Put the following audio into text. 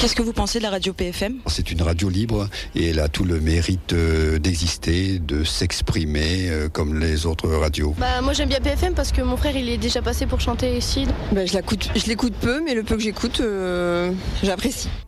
Qu'est-ce que vous pensez de la radio PFM ? C'est une radio libre et elle a tout le mérite d'exister, de s'exprimer comme les autres radios. Moi j'aime bien PFM parce que mon frère il est déjà passé pour chanter ici. Je l'écoute peu, mais le peu que j'écoute, j'apprécie.